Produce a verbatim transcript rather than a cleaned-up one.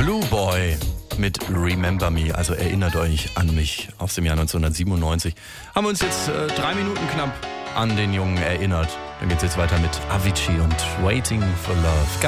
Blue Boy mit Remember Me, also erinnert euch an mich aus dem Jahr neunzehnhundertsiebenundneunzig. Haben wir uns jetzt äh, drei Minuten knapp an den Jungen erinnert. Dann geht's jetzt weiter mit Avicii und Waiting for Love.